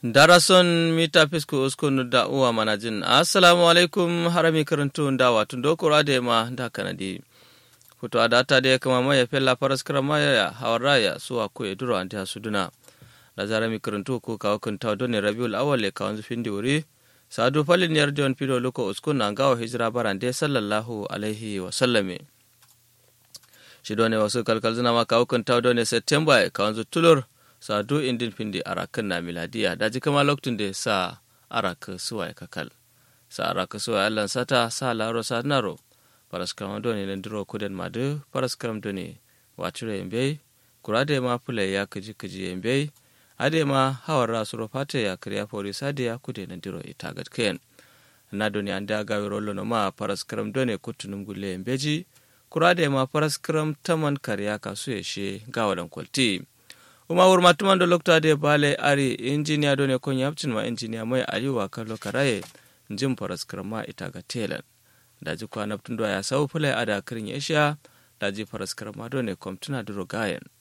Darason mita fisku uskun da uwa manajin. Assalamu alaikum harami karantu da watun dokora da ma da kanadi. Kuto adata da kama maya fella paraskara maya hawaraya suwa ko eduro anti suduna. Da zarami karantu ko kawo kun tawo don Rabiul Awwal ka wanzu findi wuri. Sadu falin yar John Pido loko uskun na gawo hijira barande sallallahu alaihi wa sallame. Shidone wasu kalkalzuna ma kawo kun tawo don September ka wanzu tulur. Sadu indin findi arakan na miladiya daji kama loktun da sa araka suwa ya kakal sa araka suwa allan sata sa laro sa naro paraskram doni lendiro kuden madu paraskram doni wachure yembe kurade ma pule ya kiji yembe ade ma hawara suro fate ya kriya pori sade ya kude lendiro itagat ken na doni anda gawi rollo no ma paraskram doni kutunum gulle yembeji kurade ma paraskram taman kariya kasu she gawadan kwalti uma wurmatuman do lokta de bale ari engineer do ne kon yaptin ma engineer mai aliwa kallo karaye njim paraskrama itaga telan daji kwana tundo ya sau fulai ada kirin yesha daji paraskrama do ne komtuna duro gayen